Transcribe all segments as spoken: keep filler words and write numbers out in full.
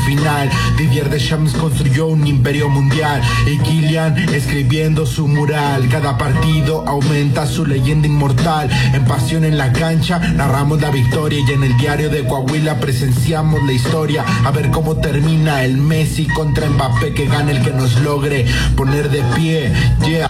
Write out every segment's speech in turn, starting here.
final. Didier Deschamps construyó un imperio mundial y Kylian escribiendo su mural. Cada partido aumenta su leyenda inmortal. En pasión en la cancha narramos la victoria y en el diario de Coahuila presenciamos la historia. A ver cómo termina el Messi contra Mbappé, que gane el que nos logre poner de pie. Yeah.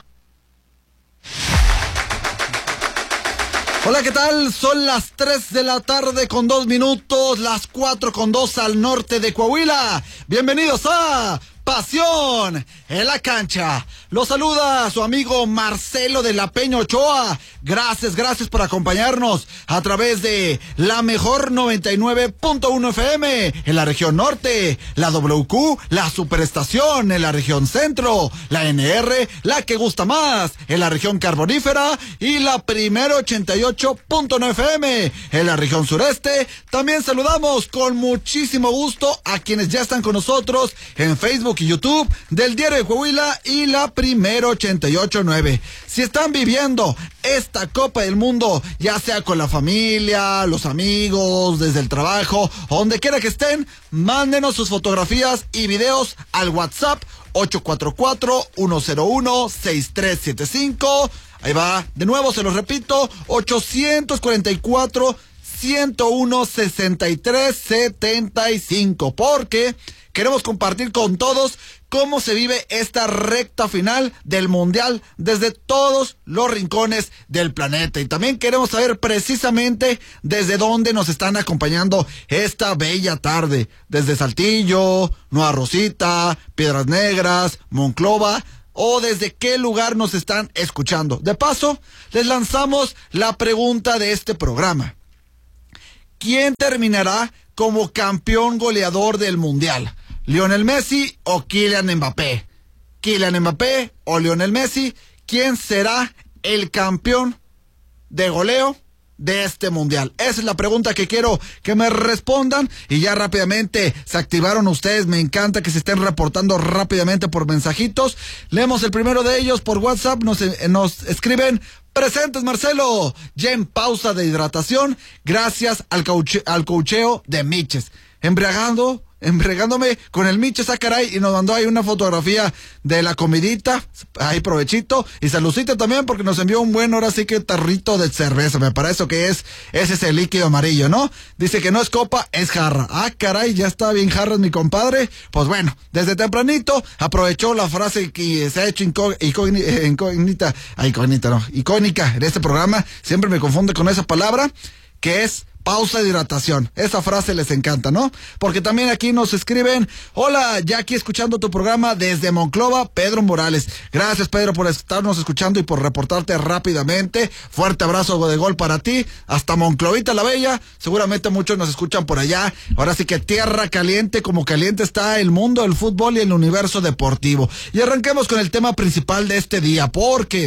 Hola, ¿qué tal? Son las tres de la tarde con dos minutos, las cuatro con dos al norte de Coahuila. Bienvenidos a Pasión en la Cancha. Los saluda su amigo Marcelo de la Peña Ochoa. Gracias, gracias por acompañarnos a través de la mejor noventa y nueve punto uno F M en la región norte, la W Q, la superestación en la región centro, la N R, la que gusta más en la región carbonífera y la primera ochenta y ocho punto nueve F M en la región sureste. También saludamos con muchísimo gusto a quienes ya están con nosotros en Facebook y YouTube del Diario de Coahuila y la primera ochenta y ocho punto nueve. Si están viviendo esta Copa del Mundo, ya sea con la familia, los amigos, desde el trabajo, donde quiera que estén, mándenos sus fotografías y videos al WhatsApp ocho cuatro cuatro, uno cero uno, seis tres siete cinco. Ahí va, de nuevo se los repito, ochocientos cuarenta y cuatro, ciento uno, sesenta y tres setenta y cinco, porque queremos compartir con todos cómo se vive esta recta final del Mundial desde todos los rincones del planeta. Y también queremos saber precisamente desde dónde nos están acompañando esta bella tarde. Desde Saltillo, Nueva Rosita, Piedras Negras, Monclova, o desde qué lugar nos están escuchando. De paso, les lanzamos la pregunta de este programa. ¿Quién terminará como campeón goleador del Mundial? ¿Lionel Messi o Kylian Mbappé? ¿Kylian Mbappé o Lionel Messi? ¿Quién será el campeón de goleo de este Mundial? Esa es la pregunta que quiero que me respondan. Y ya rápidamente se activaron ustedes. Me encanta que se estén reportando rápidamente por mensajitos. Leemos el primero de ellos por WhatsApp. Nos, nos escriben: presentes, Marcelo, ya en pausa de hidratación, gracias al, cauche, al coacheo de Miches. Embriagando, embriagándome con el Miches, ah, caray, y nos mandó ahí una fotografía de la comidita, ahí provechito, y saludcita también porque nos envió un buen, ahora sí que tarrito de cerveza, me parece que es, es ese líquido amarillo, ¿no? Dice que no es copa, es jarra. Ah, caray, ya está bien jarras mi compadre. Pues bueno, desde tempranito aprovechó la frase que se ha hecho incógnita, incógnita, incógnita no, icónica en este programa, siempre me confunde con esa palabra, que es pausa de hidratación. Esa frase les encanta, ¿no? Porque también aquí nos escriben: hola, ya aquí escuchando tu programa desde Monclova, Pedro Morales. Gracias, Pedro, por estarnos escuchando y por reportarte rápidamente. Fuerte abrazo de gol para ti, hasta Monclovita la Bella. Seguramente muchos nos escuchan por allá. Ahora sí que tierra caliente, como caliente está el mundo del fútbol y el universo deportivo. Y arranquemos con el tema principal de este día, porque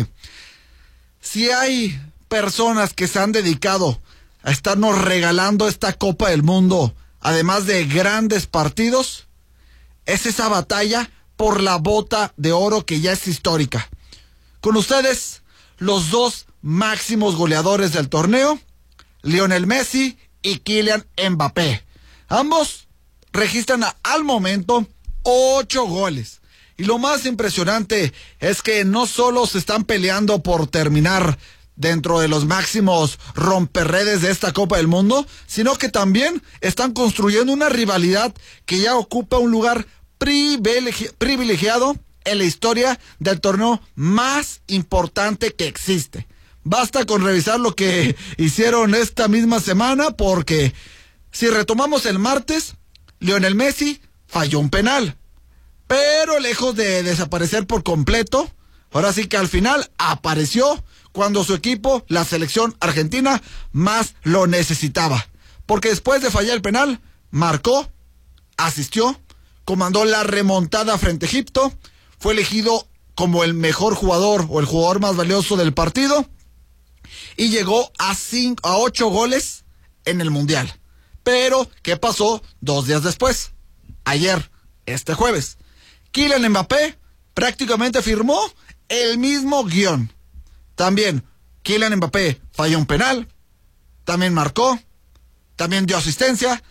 si hay personas que se han dedicado a estarnos regalando esta Copa del Mundo, además de grandes partidos, es esa batalla por la bota de oro que ya es histórica. Con ustedes, los dos máximos goleadores del torneo, Lionel Messi y Kylian Mbappé. Ambos registran al momento ocho goles. Y lo más impresionante es que no solo se están peleando por terminar dentro de los máximos romperredes de esta Copa del Mundo, sino que también están construyendo una rivalidad que ya ocupa un lugar privilegi- privilegiado en la historia del torneo más importante que existe. Basta con revisar lo que hicieron esta misma semana, porque si retomamos el martes, Lionel Messi falló un penal, pero lejos de desaparecer por completo, ahora sí que al final apareció cuando su equipo, la selección argentina, más lo necesitaba. Porque después de fallar el penal, marcó, asistió, comandó la remontada frente a Egipto, fue elegido como el mejor jugador o el jugador más valioso del partido y llegó a, cinco, a ocho goles en el Mundial. Pero, ¿qué pasó dos días después? Ayer, este jueves, Kylian Mbappé prácticamente firmó el mismo guión. También Kylian Mbappé falló un penal, también marcó, también dio asistencia,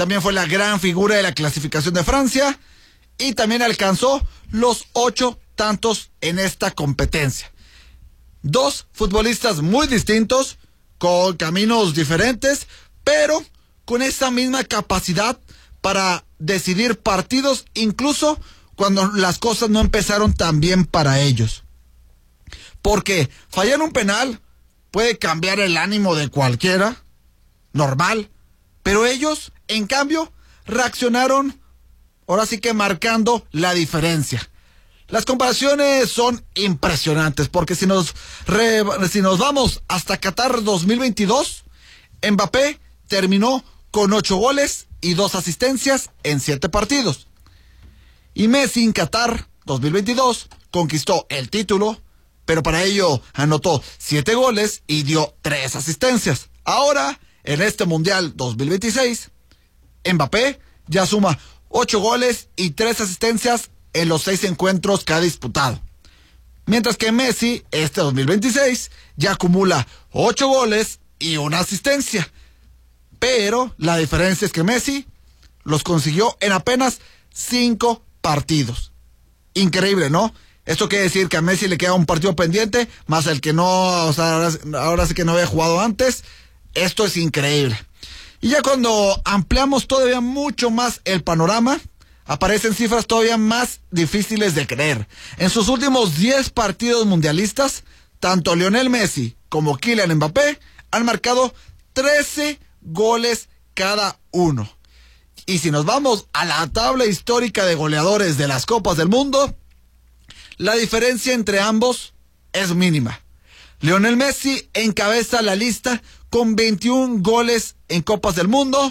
también fue la gran figura de la clasificación de Francia y también alcanzó los ocho tantos en esta competencia. Dos futbolistas muy distintos, con caminos diferentes, pero con esa misma capacidad para decidir partidos, incluso cuando las cosas no empezaron tan bien para ellos. Porque fallar un penal puede cambiar el ánimo de cualquiera, normal, pero ellos, en cambio, reaccionaron, ahora sí que marcando la diferencia. Las comparaciones son impresionantes, porque si nos, re, si nos vamos hasta Qatar dos mil veintidós, Mbappé terminó con ocho goles y dos asistencias en siete partidos. Y Messi en Qatar dos mil veintidós conquistó el título, pero para ello anotó siete goles y dio tres asistencias. Ahora, en este Mundial dos mil veintiséis, Mbappé ya suma ocho goles y tres asistencias en los seis encuentros que ha disputado. Mientras que Messi, este dos mil veintiséis, ya acumula ocho goles y una asistencia. Pero la diferencia es que Messi los consiguió en apenas cinco partidos. Increíble, ¿no? Esto quiere decir que a Messi le queda un partido pendiente, más el que no, o sea, ahora, ahora sí que no había jugado antes. Esto es increíble. Y ya cuando ampliamos todavía mucho más el panorama, aparecen cifras todavía más difíciles de creer. En sus últimos diez partidos mundialistas, tanto Lionel Messi como Kylian Mbappé han marcado trece goles cada uno. Y si nos vamos a la tabla histórica de goleadores de las Copas del Mundo, la diferencia entre ambos es mínima. Lionel Messi encabeza la lista con veintiún goles en Copas del Mundo,